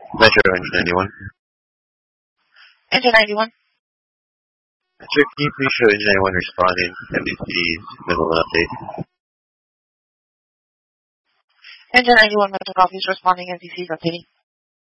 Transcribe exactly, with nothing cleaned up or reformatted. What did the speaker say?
Metro Engine ninety-one. Engine ninety-one. Metro, can you please show Engine ninety-one responding? M D C's middle of an update. Engine ninety-one, Metro copies responding, M D C's updating.